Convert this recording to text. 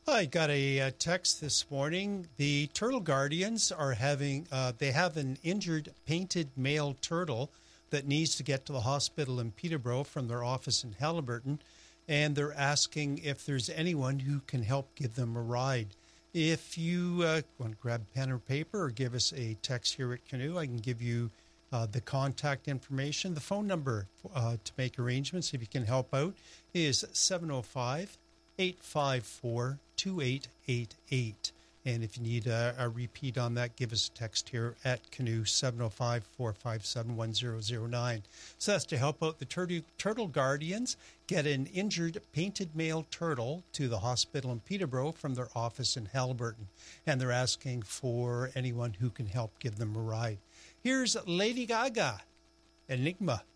I got a text this morning. The Turtle Guardians are they have an injured painted male turtle that needs to get to the hospital in Peterborough from their office in Haliburton, and they're asking if there's anyone who can help give them a ride. If you want to grab pen or paper or give us a text here at Canoe, I can give you the contact information. The phone number to make arrangements, if you can help out, is 705-854-2888. And if you need a repeat on that, give us a text here at Canoe, 705-457-1009. So that's to help out the Turtle Guardians get an injured painted male turtle to the hospital in Peterborough from their office in Haliburton. And they're asking for anyone who can help give them a ride. Here's Lady Gaga, Enigma.